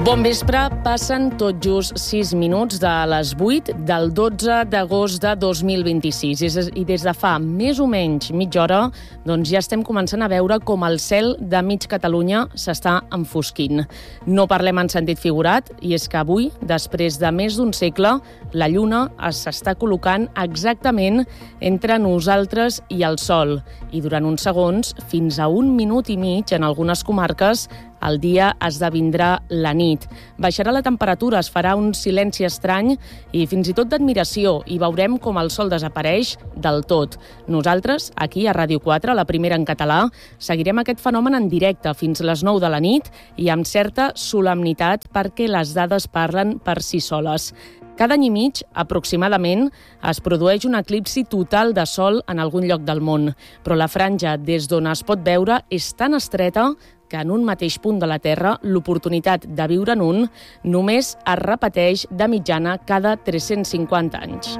Bon vespre, passen tot just 6 minuts de les 8 del 12 d'agost de 2026. I des de fa més o menys mitja hora doncs ja estem començant a veure com el cel de mig Catalunya s'està enfosquint. No parlem en sentit figurat, i és que avui, després de més d'un segle, la Lluna s'està col·locant exactament entre nosaltres i el Sol. I durant uns segons, fins a 1 minut i mig, en algunes comarques, el dia esdevindrà la nit. Baixarà la temperatura, es farà un silenci estrany i fins i tot d'admiració, i veurem com el sol desapareix del tot. Nosaltres, aquí a Ràdio 4, la primera en català, seguirem aquest fenomen en directe fins les 9 de la nit i amb certa solemnitat perquè les dades parlen per si soles. Cada any i mig, aproximadament, es produeix un eclipsi total de sol en algun lloc del món, però la franja des d'on es pot veure és tan estreta que en un mateix punt de la Terra l'oportunitat de viure en un només es repeteix de mitjana cada 350 anys.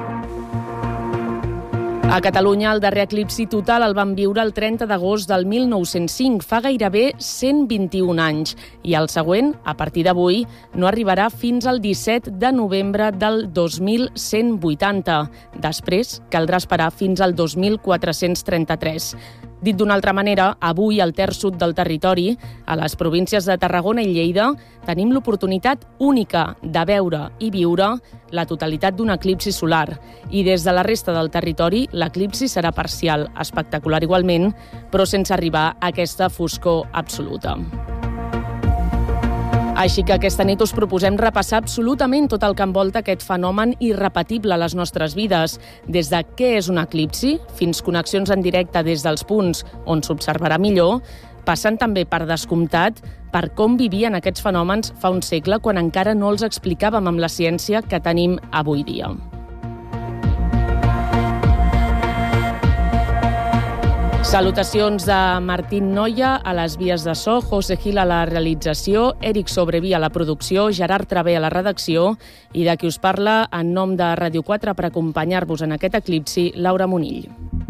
A Catalunya, el darrer eclipsi total el vam viure el 30 d'agost del 1905, fa gairebé 121 anys, i el següent, a partir d'avui, no arribarà fins al 17 de novembre del 2180. Després, caldrà esperar fins al 2433. Dit d'una altra manera, avui al terç sud del territori, a les províncies de Tarragona i Lleida, tenim l'oportunitat única de veure i viure la totalitat d'un eclipsi solar. I des de la resta del territori, l'eclipsi serà parcial, espectacular igualment, però sense arribar a aquesta foscor absoluta. Així que aquesta nit us proposem repassar absolutament tot el que envolta aquest fenomen irrepetible a les nostres vides, des de què és un eclipsi, fins connexions en directe des dels punts on s'observarà millor, passant també per descomptat per com vivien aquests fenòmens fa un segle quan encara no els explicàvem amb la ciència que tenim avui dia. Salutacions de Martín Noia a les vies de so, José Gil a la realització, Eric Sobreví a la producció, Gerard Travé a la redacció i de qui us parla en nom de Ràdio 4 per acompanyar-vos en aquest eclipsi, Laura Monill.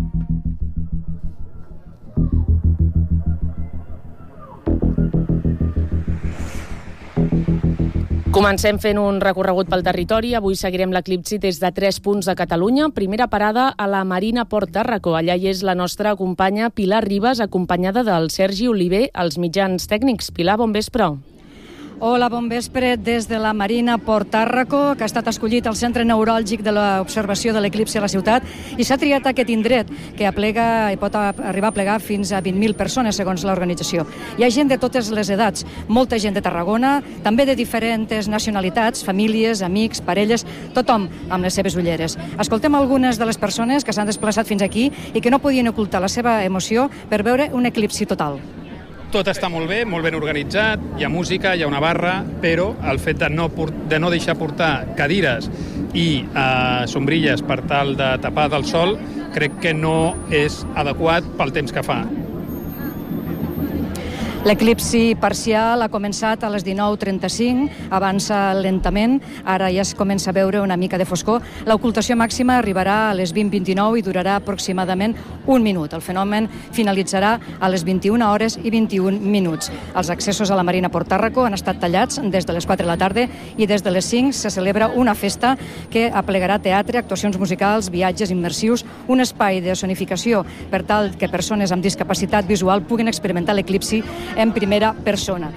Comencem fent un recorregut pel territori. Avui seguirem l'eclipsi des de 3 punts de Catalunya. Primera parada a la Marina Port Tàrraco. Allà hi és la nostra companya Pilar Ribas, acompanyada del Sergi Oliver, als mitjans tècnics. Pilar, bon vespre. Hola, bon vespre des de la Marina Port Tàrraco, que ha estat escollit el centre neuràlgic de l'observació de l'eclipsi a la ciutat, i s'ha triat aquest indret, que aplega i pot arribar a plegar fins a 20.000 persones, segons l'organització. Hi ha gent de totes les edats, molta gent de Tarragona, també de diferents nacionalitats, famílies, amics, parelles, tothom amb les seves ulleres. Escoltem algunes de les persones que s'han desplaçat fins aquí i que no podien ocultar la seva emoció per veure un eclipsi total. Tot està molt ben organitzat, hi ha música, hi ha una barra, però el fet de no deixar portar cadires i sombrilles per tal de tapar del sol crec que no és adequat pel temps que fa. L'eclipsi parcial ha començat a les 19:35, avança lentament, ara ja es comença a veure una mica de foscor. L'ocultació màxima arribarà a les 20:29 i durarà aproximadament 1 minut. El fenomen finalitzarà a les 21 hores i 21 minuts. Els accessos a la Marina Port Tàrraco han estat tallats des de les 4 de la tarda i des de les 5 se celebra una festa que aplegarà teatre, actuacions musicals, viatges immersius, un espai de sonificació per tal que persones amb discapacitat visual puguin experimentar l'eclipsi en primera persona.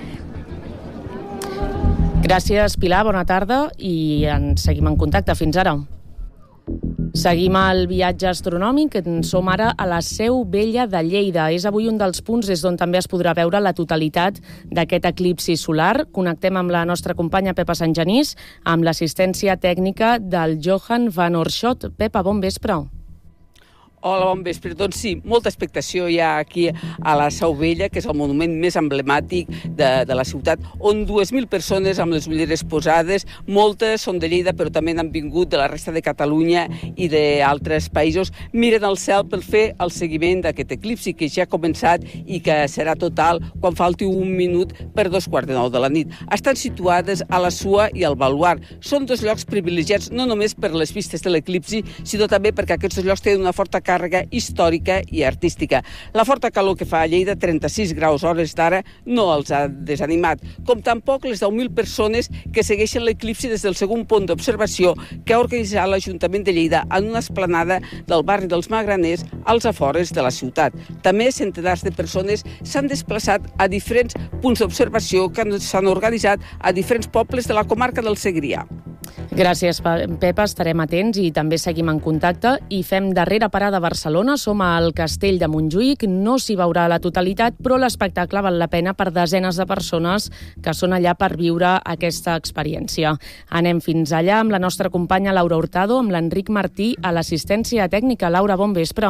Gràcies, Pilar, bona tarda i seguim en contacte. Fins ara. Seguim el viatge astronòmic. Som ara a la Seu Vella de Lleida. És avui un dels punts des d'on també es podrà veure la totalitat d'aquest eclipsi solar. Connectem amb la nostra companya Pepa Sant Genís amb l'assistència tècnica del Johan van Oorschot. Pepa, bon vespre. Hola, bon vespre. Doncs sí, molta expectació hi ha aquí a la Seu Vella, que és el monument més emblemàtic de la ciutat, on 2.000 persones amb les ulleres posades, moltes són de Lleida, però també han vingut de la resta de Catalunya i d'altres països, miren al cel per fer el seguiment d'aquest eclipsi, que ja ha començat i que serà total quan falti 1 minut per 2:45 de la nit. Estan situades a la Sua i al Baluard. Són dos llocs privilegiats no només per les vistes de l'eclipsi, sinó també perquè aquests dos llocs tenen una forta càrrega càrrega històrica i artística. La forta calor que fa a Lleida, 36 graus hores d'ara, no els ha desanimat, com tampoc les 10.000 persones que segueixen l'eclipsi des del segon punt d'observació que ha organitzat l'Ajuntament de Lleida en una esplanada del barri dels Magraners als afores de la ciutat. També centenars de persones s'han desplaçat a diferents punts d'observació que s'han organitzat a diferents pobles de la comarca del Segrià. Gràcies, Pepa. Estarem atents i també seguim en contacte. I fem darrera parada a Barcelona. Som al Castell de Montjuïc. No s'hi veurà la totalitat, però l'espectacle val la pena per desenes de persones que són allà per viure aquesta experiència. Anem fins allà amb la nostra companya Laura Hurtado, amb l'Enric Martí a l'assistència tècnica. Laura, bon vespre.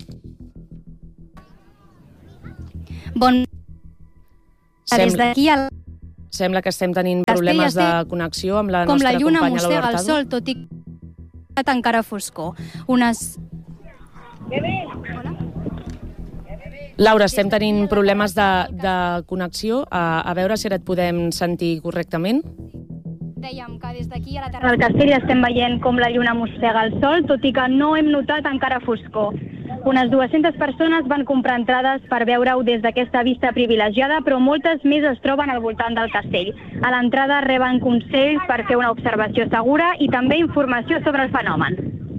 Des d'aquí al... Sembla que estem tenint problemes de connexió amb la nostra companya Laura Hurtado. Com la lluna mossega el sol, tot i que encara foscor. Laura, estem tenint problemes de connexió. A veure si ara et podem sentir correctament. Dèiem que des d'aquí a la Terra del Castell estem veient com la lluna mossega el sol, tot i que no hem notat encara foscor. Unes 200 persones van comprar entrades per veure-ho des d'aquesta vista privilegiada, però moltes més es troben al voltant del castell. A l'entrada reben consells per fer una observació segura i també informació sobre el fenomen.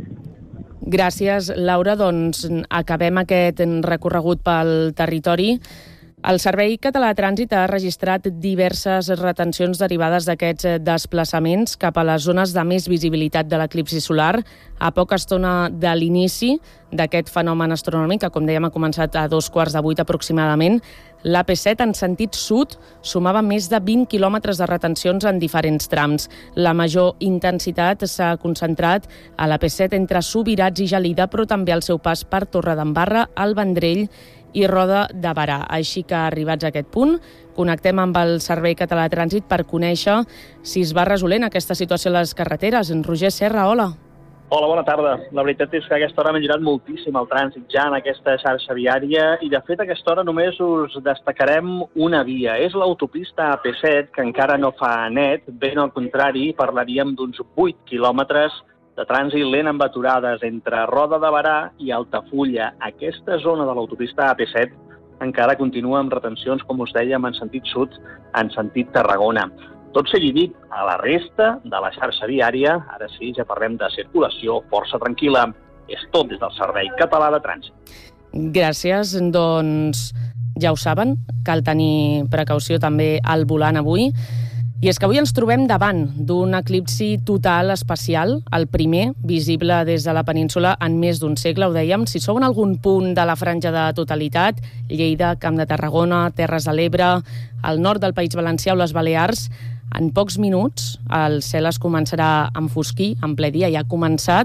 Gràcies, Laura. Doncs acabem aquest recorregut pel territori. El Servei Català de Trànsit ha registrat diverses retencions derivades d'aquests desplaçaments cap a les zones de més visibilitat de l'eclipsi solar a poca estona de l'inici d'aquest fenomen astronòmic, que, com dèiem, ha començat a 7:15 aproximadament. L'AP7 en sentit sud sumava més de 20 quilòmetres de retencions en diferents trams. La major intensitat s'ha concentrat a l'AP7 entre Subirats i Gelida, però també al seu pas per Torredembarra, el Vendrell i Roda de Berà. Així que, arribats a aquest punt, connectem amb el Servei Català de Trànsit per conèixer si es va resolent aquesta situació a les carreteres. En Roger Serra, hola. Hola, bona tarda. La veritat és que a aquesta hora ha millorat moltíssim el trànsit ja en aquesta xarxa viària i, de fet, a aquesta hora només us destacarem una via. És l'autopista AP7, que encara no fa net. Ben al contrari, parlaríem d'uns 8 quilòmetres de trànsit lent amb aturades entre Roda de Berà i Altafulla. Aquesta zona de l'autopista AP7 encara continua amb retencions, com us dèiem, en sentit sud, en sentit Tarragona. Tot seguit dit, a la resta de la xarxa viària, ara sí, ja parlem de circulació força tranquil·la. És tot des del Servei Català de Trànsit. Gràcies. Doncs ja ho saben, cal tenir precaució també al volant avui. I és que avui ens trobem davant d'un eclipsi total especial, el primer visible des de la península en més d'un segle, ho dèiem. Si sou en algun punt de la franja de totalitat, Lleida, Camp de Tarragona, Terres de l'Ebre, al nord del País Valencià o les Balears, en pocs minuts el cel es començarà a enfosquir en ple dia, ja ha començat,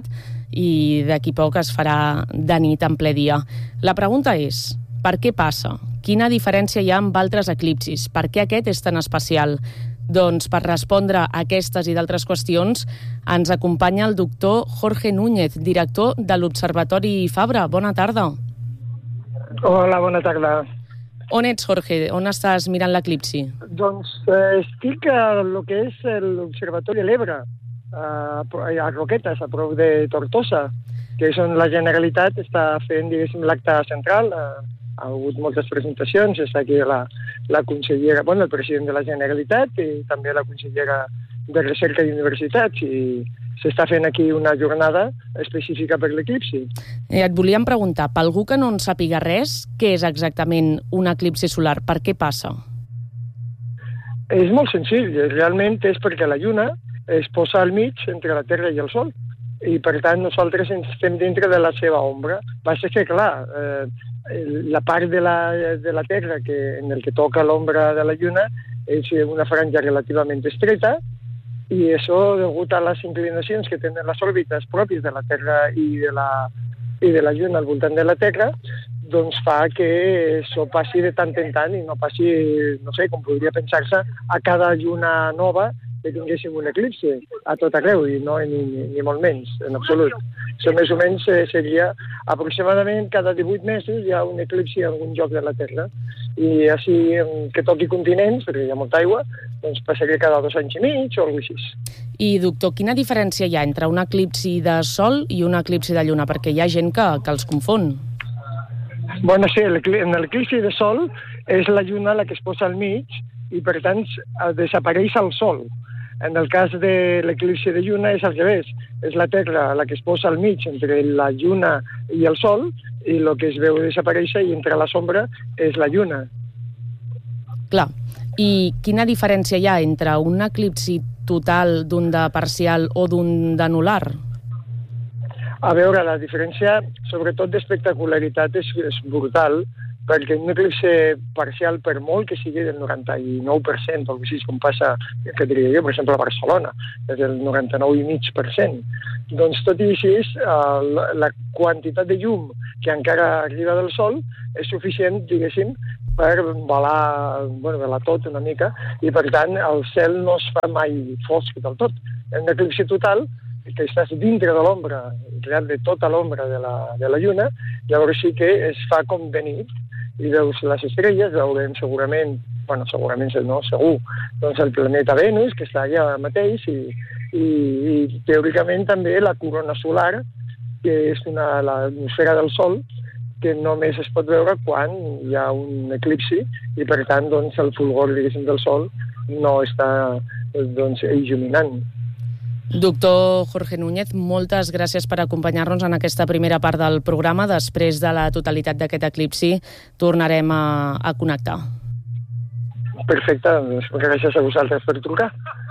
i d'aquí poc es farà de nit en ple dia. La pregunta és, per què passa? Quina diferència hi ha amb altres eclipsis? Per què aquest és tan especial? Doncs per respondre a aquestes i d'altres qüestions ens acompanya el doctor Jorge Núñez, director de l'Observatori Fabra. Bona tarda. Hola, bona tarda. On ets, Jorge? On estàs mirant l'eclipsi? Doncs estic a lo que és l'Observatori l'Ebre, a Roquetes, a prop de Tortosa, que és on la Generalitat està fent, diguéssim, l'acte central. Ha hagut moltes presentacions, està aquí la consellera, el president de la Generalitat i també la consellera de Recerca i Universitats, i s'està fent aquí una jornada específica per l'eclipsi. Et volíem preguntar, per algú que no en sàpiga res, què és exactament un eclipsi solar? Per què passa? És molt senzill, realment és perquè la Lluna es posa al mig entre la Terra i el Sol, i per tant nosaltres estem dintre de la seva ombra. Va ser que, clar, la part de la Terra en el que toca l'ombra de la Lluna és una franja relativament estreta, i això, degut a les inclinacions que tenen les òrbites pròpies de la Terra i de la Lluna al voltant de la Terra, doncs fa que això passi de tant en tant i no passi, no sé, com podria pensar-se, a cada lluna nova que tinguéssim un eclipsi a tot arreu, i no ni molt menys, en absolut. Això més o menys seria aproximadament cada 18 mesos hi ha un eclipsi en algun lloc de la Terra, i així que toqui continents, perquè hi ha molta aigua, doncs passaria cada 2 anys i mig o alguna cosa així. I, doctor, quina diferència hi ha entre un eclipsi de sol i un eclipsi de lluna? Perquè hi ha gent que els confon. Bueno, sí, en l'eclipsi de sol és la lluna la que es posa al mig i, per tant, desapareix el sol. En el cas de l'eclipsi de lluna és al revés. És la Terra la que es posa al mig entre la lluna i el sol i el que es veu desaparèixer i entre la sombra és la lluna. Clar. I quina diferència hi ha entre un eclipsi total, d'un de parcial o d'un d'anular? A veure, la diferència, sobretot d'espectacularitat, és brutal, perquè un eclipsi parcial, per molt que sigui del 99%, o així com passa, que diria jo, per exemple, a Barcelona, és del 99,5%. Doncs tot i així, la quantitat de llum que encara arriba del Sol és suficient, diguéssim, per velar tot una mica, i per tant el cel no es fa mai fosc del tot. En un eclipsi total, que estàs dintre de l'ombra, de tota l'ombra de la lluna, llavors sí que es fa com de nit, i veus les estrelles, veurem segurament no, segur, doncs el planeta Venus, que està allà mateix, i teòricament també la corona solar, que és l'atmosfera del Sol, que només es pot veure quan hi ha un eclipsi, i per tant doncs, el fulgor, diguéssim, del Sol no està il·luminant. Doctor Jorge Núñez, moltes gràcies per acompanyar-nos en aquesta primera part del programa. Després de la totalitat d'aquest eclipsi tornarem a connectar. Perfecte, gràcies a vosaltres per trucar.